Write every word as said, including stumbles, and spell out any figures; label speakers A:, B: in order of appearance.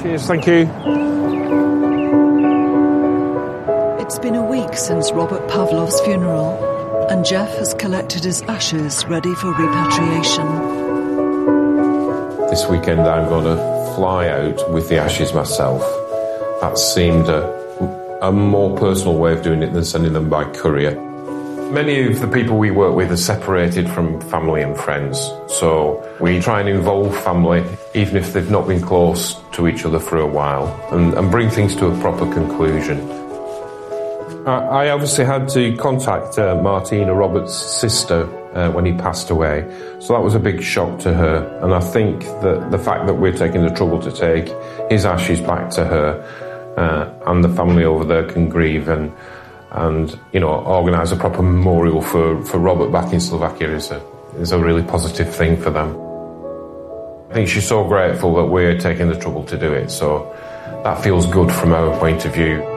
A: Cheers, thank you.
B: It's been a week since Robert Pavlov's funeral, and Jeff has collected his ashes ready for repatriation.
C: This weekend I'm going to fly out with the ashes myself. That seemed a, a more personal way of doing it than sending them by courier. Many of the people we work with are separated from family and friends, so we try and involve family, even if they've not been close to each other for a while, and, and bring things to a proper conclusion. I, I obviously had to contact uh, Martina, Robert's sister, uh, when he passed away, so that was a big shock to her, and I think that the fact that we're taking the trouble to take his ashes back to her, uh, and the family over there can grieve and and, you know, organise a proper memorial for, for Robert back in Slovakia is a, is a really positive thing for them. I think she's so grateful that we're taking the trouble to do it, so that feels good from our point of view.